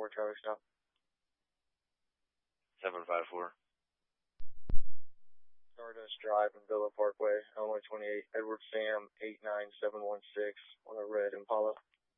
traffic stop. 754. Stardust Drive and Villa Parkway, Illinois 28, Edward Sam 89716 on a red Impala.